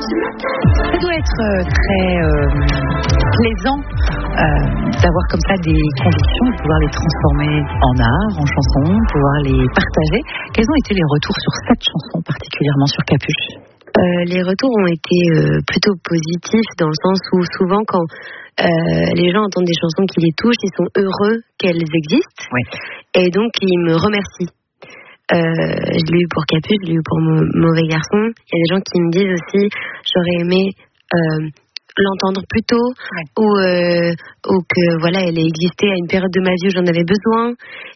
Ça doit être très plaisant d'avoir comme ça des convictions, de pouvoir les transformer en art, en chansons, de pouvoir les partager. Quels ont été les retours sur cette chanson, particulièrement sur Capuche ? Les retours ont été plutôt positifs, dans le sens où souvent quand les gens entendent des chansons qui les touchent, ils sont heureux qu'elles existent, oui. Et donc ils me remercient. Je l'ai eu pour Capuche, je l'ai eu pour Mauvais Garçon. Il y a des gens qui me disent aussi, j'aurais aimé l'entendre plus tôt, ouais. ou que voilà, elle ait existé à une période de ma vie où j'en avais besoin.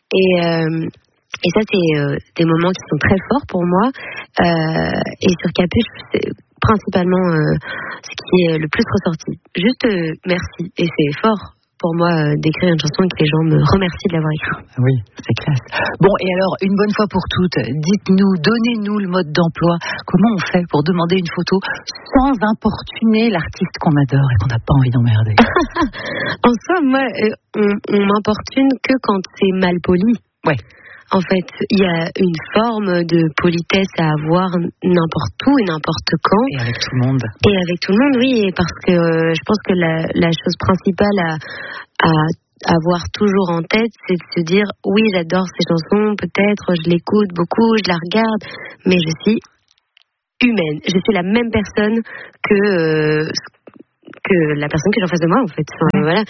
Et ça, c'est des moments qui sont très forts pour moi. Et sur Capuche, c'est principalement ce qui est le plus ressorti. Juste merci. Et c'est fort pour moi d'écrire une chanson et que les gens me remercient de l'avoir écrite. Oui, c'est classe. Bon, et alors, une bonne fois pour toutes, dites-nous, donnez-nous le mode d'emploi. Comment on fait pour demander une photo sans importuner l'artiste qu'on adore et qu'on n'a pas envie d'emmerder? En soi, moi, on m'importune que quand c'est mal poli. Ouais. En fait, il y a une forme de politesse à avoir n'importe où et n'importe quand. Et avec tout le monde. Et avec tout le monde, oui, parce que je pense que la chose principale à avoir toujours en tête, c'est de se dire, oui, j'adore ces chansons, peut-être, je l'écoute beaucoup, je la regarde, mais je suis humaine. Je suis la même personne que la personne que j'ai en face de moi, en fait. Enfin, voilà.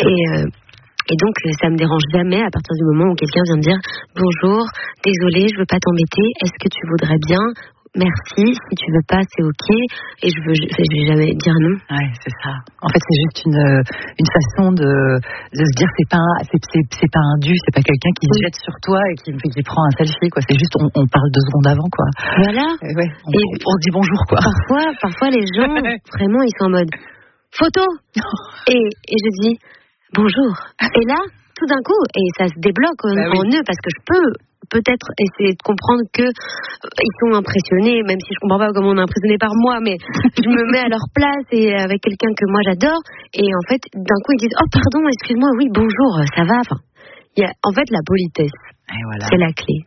Et donc, ça me dérange jamais à partir du moment où quelqu'un vient me dire « Bonjour, désolé, je veux pas t'embêter, est-ce que tu voudrais bien ? Merci, si tu veux pas, c'est ok. » Et je vais jamais dire non. Ouais, c'est ça. En fait, c'est juste une façon de se dire c'est pas un dû, c'est pas quelqu'un qui se jette sur toi et qui prend un selfie, quoi. C'est juste on parle 2 secondes avant, quoi. Voilà. Ouais, on se dit bonjour, quoi. Parfois les gens, vraiment, ils sont en mode photo. Et je dis bonjour. Et là, tout d'un coup, et ça se débloque en eux, parce que je peux peut-être essayer de comprendre que ils sont impressionnés, même si je comprends pas comment on est impressionné par moi, mais je me mets à leur place et avec quelqu'un que moi j'adore, et en fait, d'un coup, ils disent « Oh, pardon, excuse-moi, oui, bonjour, ça va ?» Enfin, il y a en fait la politesse. Et voilà. C'est la clé.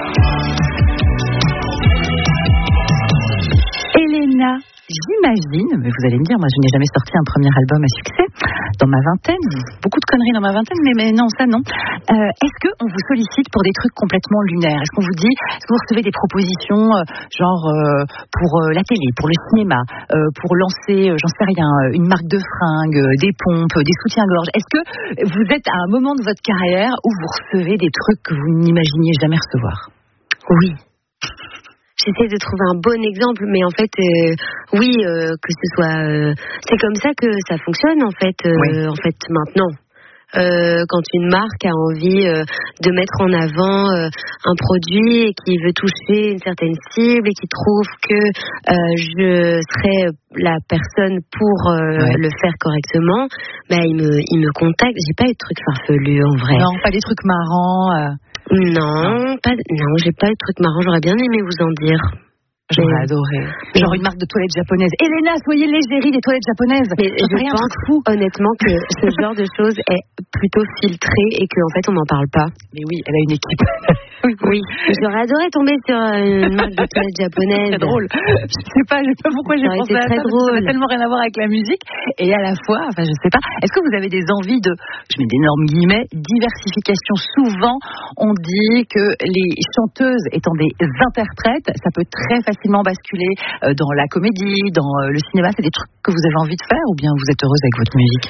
Elena, j'imagine, mais vous allez me dire, moi je n'ai jamais sorti un premier album à succès, dans ma vingtaine, beaucoup de conneries dans ma vingtaine, mais non, ça non. Est-ce qu'on vous sollicite pour des trucs complètement lunaires ? Est-ce qu'on vous dit, est-ce que vous recevez des propositions pour la télé, pour le cinéma, pour lancer, j'en sais rien, une marque de fringues, des pompes, des soutiens-gorge ? Est-ce que vous êtes à un moment de votre carrière où vous recevez des trucs que vous n'imaginiez jamais recevoir ? Oui. J'essaie de trouver un bon exemple, mais en fait, oui, que ce soit... c'est comme ça que ça fonctionne, en fait, en fait maintenant. Quand une marque a envie de mettre en avant un produit et qui veut toucher une certaine cible et qui trouve que je serais la personne pour le faire correctement, bah, il me contacte. J'ai pas eu de trucs farfelus, en vrai. Non, pas des trucs marrants. Non, j'ai pas eu de trucs marrants. J'aurais bien aimé vous en dire. J'aurais adoré. Genre une marque de toilettes japonaises. Elena, soyez l'égérie des toilettes japonaises. Mais je pense honnêtement que ce genre de choses est plutôt filtré et qu'en fait on m'en parle pas. Mais oui, elle a une équipe. Oui. J'aurais adoré tomber sur une marque de toilettes japonaises. C'est drôle. Je sais pas pourquoi j'ai pensé à ça. Ça n'a tellement rien à voir avec la musique. Et à la fois, enfin je sais pas, est-ce que vous avez des envies de, je mets d'énormes guillemets, diversification? Souvent, on dit que les chanteuses étant des interprètes, ça peut très facilement basculer dans la comédie, dans le cinéma. C'est des trucs que vous avez envie de faire ou bien vous êtes heureuse avec votre musique?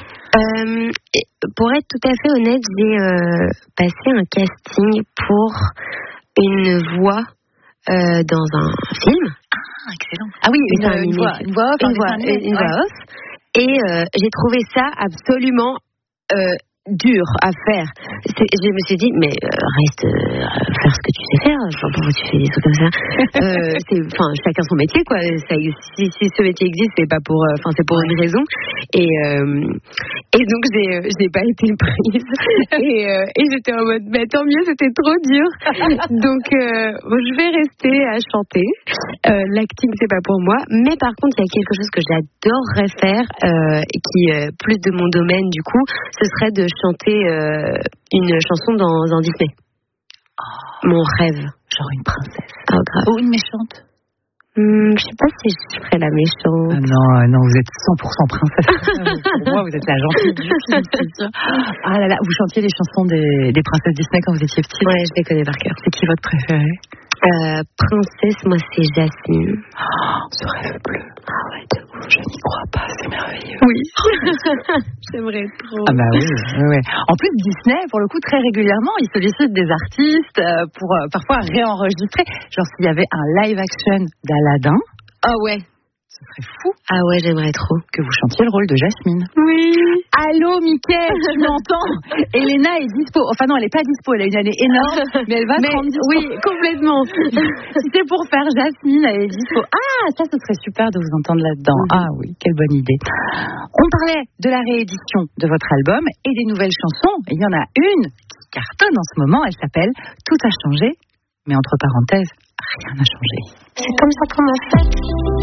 Pour être tout à fait honnête, j'ai passé un casting pour une voix dans un film. Ah, excellent. Ah oui, une voix off. Et j'ai trouvé ça absolument dur à faire. Je me suis dit, mais reste faire ce que tu sais faire. Enfin, pourquoi tu fais des trucs comme ça? Chacun son métier, quoi. Si ce métier existe, c'est pas pour, c'est pour une raison. Et donc j'ai pas été prise. Et j'étais en mode, mais tant mieux, c'était trop dur. Donc je vais rester à chanter. L'acting, c'est pas pour moi. Mais par contre, il y a quelque chose que j'adorerais faire et qui est plus de mon domaine du coup. Ce serait de chanter une chanson dans un Disney. Oh. Mon rêve. Genre une princesse. Ah, grave. Ou une méchante. Je sais pas si je ferais la méchante. Non, vous êtes 100% princesse. Pour moi, vous êtes la gentille du film, c'est sûr. Ah là là, vous chantiez les chansons des princesses Disney quand vous étiez petite. Ouais, je les connais par cœur. C'est qui votre préférée? Princesse, moi c'est Jasmine. Ce rêve bleu. Ah ouais, de ouf. Je n'y crois pas, c'est merveilleux. Oui. J'aimerais trop. Ah bah oui. En plus, Disney, pour le coup, très régulièrement, ils sollicitent des artistes pour parfois réenregistrer. Genre s'il y avait un live action d'Aladin. Ah ouais. Ce serait fou. Ah ouais, j'aimerais trop. Que vous chantiez le rôle de Jasmine. Oui. Allô, Mickaël, tu m'entends? Elena est dispo. Enfin non, elle n'est pas dispo, elle a une année énorme, mais elle va se rendre dispo. Oui, complètement. Si c'est pour faire Jasmine, elle est dispo. Ah, ça, ce serait super de vous entendre là-dedans. Ah oui, quelle bonne idée. On parlait de la réédition de votre album et des nouvelles chansons. Il y en a une qui cartonne en ce moment, elle s'appelle Tout a changé, mais entre parenthèses, rien n'a changé. C'est comme ça qu'on m'a fait.